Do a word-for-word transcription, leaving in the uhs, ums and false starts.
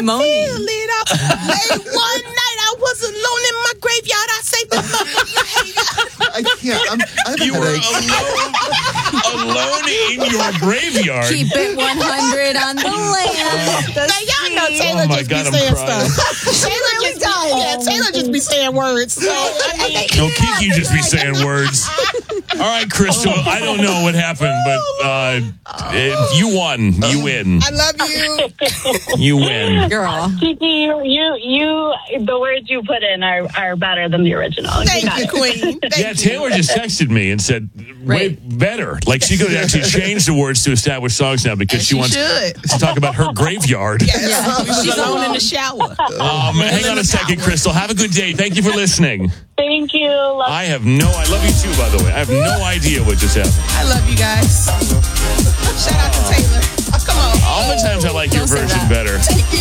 Moni. Feel it out. Late one night, I was alone in my graveyard. I say the I can't. I'm, I have a You were headache. alone, alone in your graveyard. Keep it one hundred on the land. Now, y'all know Taylor Oh, my just God, be I'm saying crying. stuff. Taylor just be, yeah, Taylor just be saying words. So, I mean, No, Kiki just be saying words. All right, Crystal, I don't know what happened, but uh, eh, you won. You win. I love you. You win. Girl. Kiki, you, you, you, the words you put in are, are better than the original. Thank got you, it. Queen. Thank Yeah, you. Taylor just texted me and said, way Right. better. Like she could actually change the words to established songs now because And she, she wants should. to talk about her graveyard. Yes. We was She's alone in alone. the shower. Um, hang on a second, Crystal. Have a good day. Thank you for listening. Thank you. Love I have no, I love you too, by the way. I have no idea what just happened. I love you guys. Shout out to Taylor. Come on. All the times I like your Don't say